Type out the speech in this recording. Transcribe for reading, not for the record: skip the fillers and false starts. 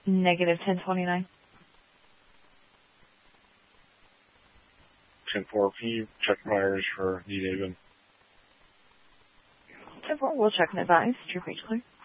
Negative 1029. 10-4, can you check my areas for New Haven? 10-4, we'll check and advise. Your page clear.